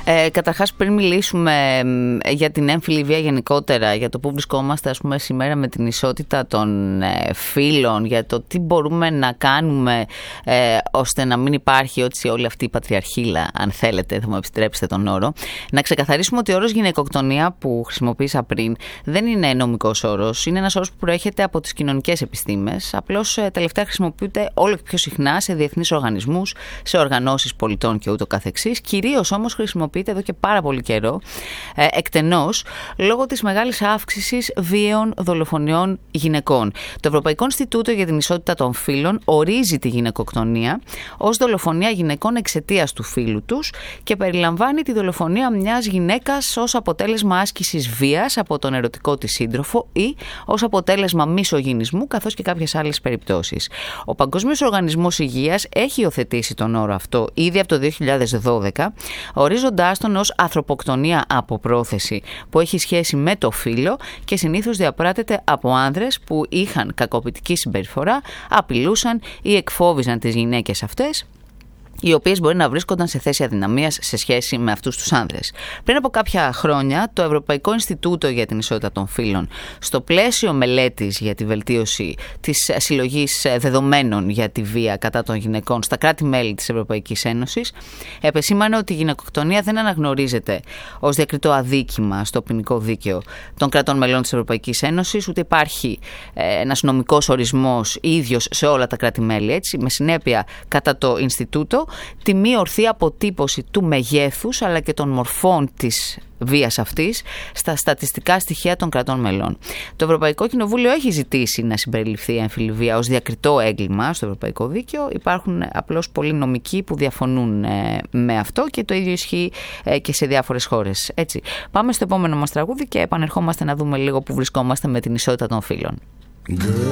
Καταρχάς, πριν μιλήσουμε για την έμφυλη βία γενικότερα, για το που βρισκόμαστε σήμερα με την ισότητα των φύλων, για το τι μπορούμε να κάνουμε ώστε να μην υπάρχει όλη αυτή η πατριαρχίλα, αν θέλετε, θα μου επιτρέψετε τον όρο, να ξεκαθαρίσουμε ότι ο όρος γυναικοκτονία που χρησιμοποίησα πριν δεν είναι νομικός όρος, είναι ένας όρος που προέρχεται από τις κοινωνικές επιστήμες. Απλώς τελευταία χρησιμοποιείται όλο και πιο συχνά σε διεθνείς οργανισμούς, σε οργανώσεις πολιτών και ούτω καθεξής. Κυρίως όμως χρησιμοποιείται εδώ και πάρα πολύ καιρό εκτενώς λόγω της μεγάλης αύξησης βίαιων δολοφονιών γυναικών. Το Ευρωπαϊκό Ινστιτούτο για την Ισότητα των Φύλων ορίζει τη γυναικοκτονία ως δολοφονία γυναικών εξαιτίας του φύλου τους και περιλαμβάνει τη δολοφονία μιας γυναίκας ως αποτέλεσμα άσκησης βίας από τον ερωτικό της σύντροφο ή ως αποτέλεσμα μισογυνισμού, καθώς και κάποιες άλλες περιπτώσεις. Ο Παγκόσμιος Οργανισμός Υγείας έχει υιοθετήσει τον όρο αυτό ήδη από το 2012, ορίζοντάς τον ως ανθρωποκτονία από πρόθεση που έχει σχέση με το φύλο και συνήθως διαπράττεται από άνδρες που είχαν κακοποιητική συμπεριφορά, απειλούσαν ή εκφόβιζαν τις γυναίκες αυτές, οι οποίες μπορεί να βρίσκονταν σε θέση αδυναμίας σε σχέση με αυτούς τους άνδρες. Πριν από κάποια χρόνια, το Ευρωπαϊκό Ινστιτούτο για την Ισότητα των Φύλων, στο πλαίσιο μελέτης για τη βελτίωση της συλλογής δεδομένων για τη βία κατά των γυναικών στα κράτη-μέλη της Ευρωπαϊκής Ένωσης, επεσήμανε ότι η γυναικοκτονία δεν αναγνωρίζεται ως διακριτό αδίκημα στο ποινικό δίκαιο των κρατών μελών της Ευρωπαϊκής Ένωσης, ούτε υπάρχει ένας νομικός ορισμός ίδιος σε όλα τα κράτη-μέλη. Έτσι, με συνέπεια, κατά το Ινστιτούτο, τη μη ορθή αποτύπωση του μεγέθους αλλά και των μορφών της βίας αυτής στα στατιστικά στοιχεία των κρατών μελών. Το Ευρωπαϊκό Κοινοβούλιο έχει ζητήσει να συμπεριληφθεί η έμφυλη βία ως διακριτό έγκλημα στο Ευρωπαϊκό Δίκαιο. Υπάρχουν απλώς πολλοί νομικοί που διαφωνούν με αυτό και το ίδιο ισχύει και σε διάφορες χώρες. Έτσι. Πάμε στο επόμενο μας τραγούδι και επανερχόμαστε να δούμε λίγο που βρισκόμαστε με την ισότητα των φύλων.